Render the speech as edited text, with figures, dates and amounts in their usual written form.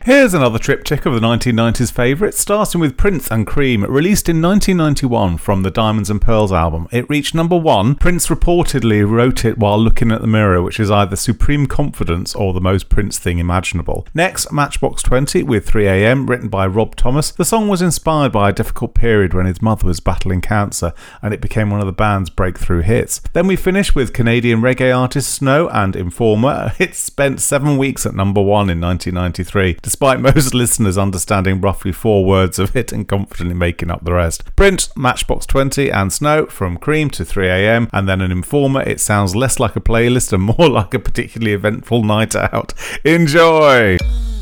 Here's another triptych of the 1990s favourites, starting with Prince and Cream, released in 1991 from the Diamonds and Pearls album. It reached number 1. Prince reportedly wrote it while looking at the mirror, which is either supreme confidence or the most Prince thing imaginable. Next, Matchbox 20 with 3am, written by Rob Thomas. The song was inspired by a difficult period when his mother was battling cancer, and it became one of the band's breakthrough hits. Then we finish with Canadian reggae artist Snow and Informer. It spent 7 weeks at number 1 in 1993. Despite most listeners understanding roughly 4 words of it and confidently making up the rest. Prince, Matchbox 20 and Snow, from Cream to 3am, and then an Informer. It sounds less like a playlist and more like a particularly eventful night out. Enjoy!